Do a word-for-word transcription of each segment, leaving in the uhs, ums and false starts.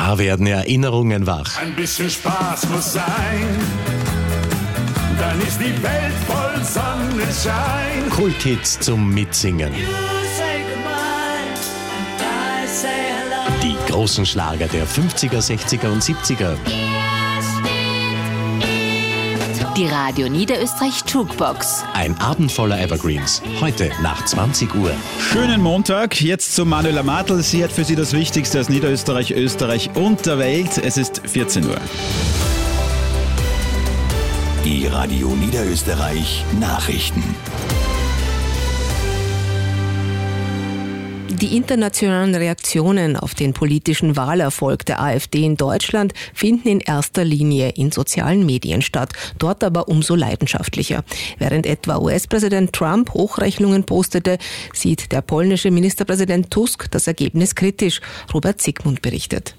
Da werden Erinnerungen wach. Ein bisschen Spaß muss sein, dann ist die Welt voll Sonnenschein. Kulthits zum Mitsingen. Die großen Schlager der fünfziger, sechziger und siebziger. Die Radio Niederösterreich Jukebox. Ein Abend voller Evergreens. Heute nach zwanzig Uhr. Schönen Montag. Jetzt zu Manuela Martl. Sie hat für Sie das Wichtigste aus Niederösterreich, Österreich und der Welt. Es ist vierzehn Uhr. Die Radio Niederösterreich Nachrichten. Die internationalen Reaktionen auf den politischen Wahlerfolg der AfD in Deutschland finden in erster Linie in sozialen Medien statt, dort aber umso leidenschaftlicher. Während etwa U S-Präsident Trump Hochrechnungen postete, sieht der polnische Ministerpräsident Tusk das Ergebnis kritisch. Robert Siegmund berichtet.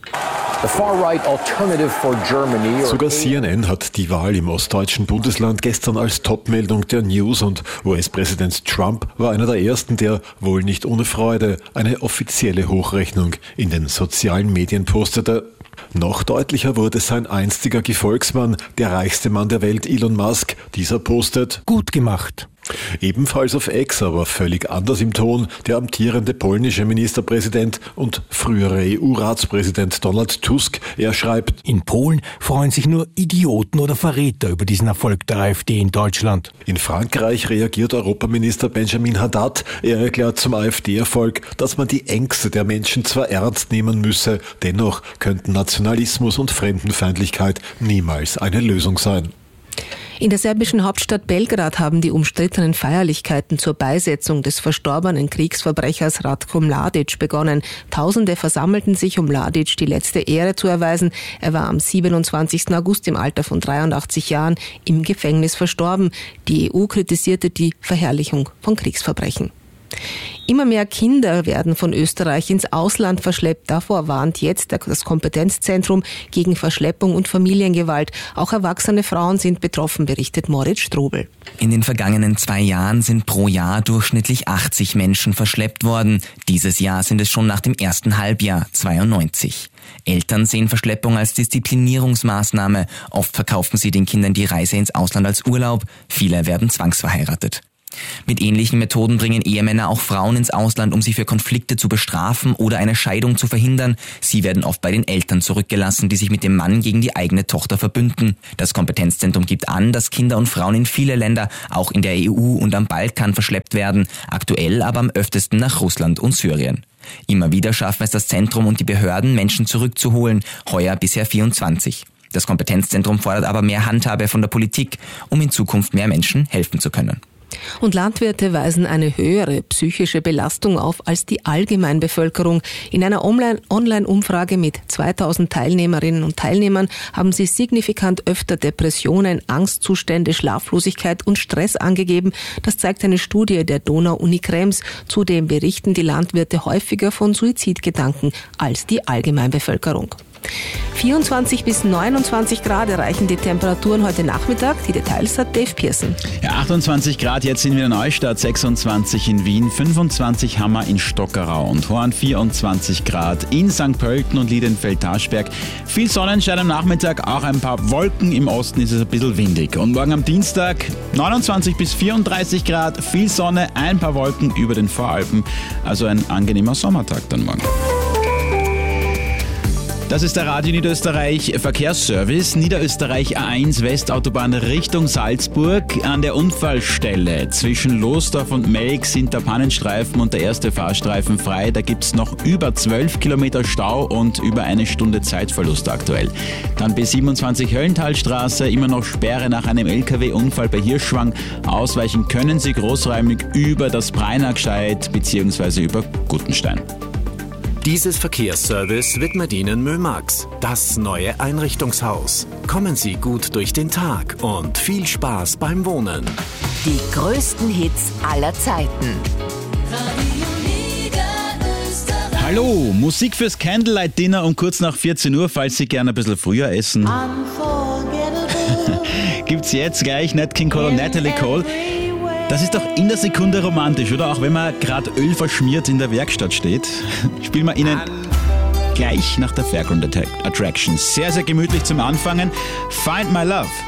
Sogar C N N hat die Wahl im ostdeutschen Bundesland gestern als Topmeldung der News und U S-Präsident Trump war einer der ersten, der wohl nicht ohne Freude eine offizielle Hochrechnung in den sozialen Medien postete. Noch deutlicher wurde sein einstiger Gefolgsmann, der reichste Mann der Welt, Elon Musk. Dieser postet: Gut gemacht. Ebenfalls auf X, aber völlig anders im Ton, der amtierende polnische Ministerpräsident und frühere E U-Ratspräsident Donald Tusk. Er schreibt: In Polen freuen sich nur Idioten oder Verräter über diesen Erfolg der AfD in Deutschland. In Frankreich reagiert Europaminister Benjamin Haddad. Er erklärt zum AfD-Erfolg, dass man die Ängste der Menschen zwar ernst nehmen müsse, dennoch könnten Nationalismus und Fremdenfeindlichkeit niemals eine Lösung sein. In der serbischen Hauptstadt Belgrad haben die umstrittenen Feierlichkeiten zur Beisetzung des verstorbenen Kriegsverbrechers Ratko Mladic begonnen. Tausende versammelten sich, um Mladic die letzte Ehre zu erweisen. Er war am siebenundzwanzigsten August im Alter von dreiundachtzig Jahren im Gefängnis verstorben. Die E U kritisierte die Verherrlichung von Kriegsverbrechen. Immer mehr Kinder werden von Österreich ins Ausland verschleppt. Davor warnt jetzt das Kompetenzzentrum gegen Verschleppung und Familiengewalt. Auch erwachsene Frauen sind betroffen, berichtet Moritz Strobel. In den vergangenen zwei Jahren sind pro Jahr durchschnittlich achtzig Menschen verschleppt worden. Dieses Jahr sind es schon nach dem ersten Halbjahr zweiundneunzig. Eltern sehen Verschleppung als Disziplinierungsmaßnahme. Oft verkaufen sie den Kindern die Reise ins Ausland als Urlaub. Viele werden zwangsverheiratet. Mit ähnlichen Methoden bringen Ehemänner auch Frauen ins Ausland, um sie für Konflikte zu bestrafen oder eine Scheidung zu verhindern. Sie werden oft bei den Eltern zurückgelassen, die sich mit dem Mann gegen die eigene Tochter verbünden. Das Kompetenzzentrum gibt an, dass Kinder und Frauen in viele Länder, auch in der E U und am Balkan, verschleppt werden, aktuell aber am öftesten nach Russland und Syrien. Immer wieder schaffen es das Zentrum und die Behörden, Menschen zurückzuholen, heuer bisher vierundzwanzig. Das Kompetenzzentrum fordert aber mehr Handhabe von der Politik, um in Zukunft mehr Menschen helfen zu können. Und Landwirte weisen eine höhere psychische Belastung auf als die Allgemeinbevölkerung. In einer Online-Umfrage mit zweitausend Teilnehmerinnen und Teilnehmern haben sie signifikant öfter Depressionen, Angstzustände, Schlaflosigkeit und Stress angegeben. Das zeigt eine Studie der Donau-Uni Krems. Zudem berichten die Landwirte häufiger von Suizidgedanken als die Allgemeinbevölkerung. vierundzwanzig bis neunundzwanzig Grad erreichen die Temperaturen heute Nachmittag. Die Details hat Dave Pearson. Ja, achtundzwanzig Grad jetzt in Wiener Neustadt, sechsundzwanzig in Wien, fünfundzwanzig haben wir in Stockerau und Horn, vierundzwanzig Grad in Sankt Pölten und Liedenfeld-Taschberg. Viel Sonnenschein am Nachmittag, auch ein paar Wolken. Im Osten ist es ein bisschen windig. Und morgen am Dienstag neunundzwanzig bis vierunddreißig Grad, viel Sonne, ein paar Wolken über den Voralpen. Also ein angenehmer Sommertag dann morgen. Das ist der Radio Niederösterreich Verkehrsservice. Niederösterreich A eins Westautobahn Richtung Salzburg. An der Unfallstelle zwischen Losdorf und Melk sind der Pannenstreifen und der erste Fahrstreifen frei. Da gibt es noch über zwölf Kilometer Stau und über eine Stunde Zeitverlust aktuell. Dann B siebenundzwanzig Höllenthalstraße, immer noch Sperre nach einem L K W-Unfall bei Hirschwang. Ausweichen können Sie großräumig über das Breinackscheid bzw. über Guttenstein. Dieses Verkehrsservice widmet Ihnen Mömax, das neue Einrichtungshaus. Kommen Sie gut durch den Tag und viel Spaß beim Wohnen. Die größten Hits aller Zeiten. Hallo, Musik fürs Candlelight Dinner um kurz nach vierzehn Uhr, falls Sie gerne ein bisschen früher essen. Gibt's jetzt gleich Nat King Cole und Natalie Cole. Das ist doch in der Sekunde romantisch, oder? Auch wenn man gerade Öl verschmiert in der Werkstatt steht. Spielen wir Ihnen gleich nach der Fairground Attraction. Sehr, sehr gemütlich zum Anfangen. Find My Love.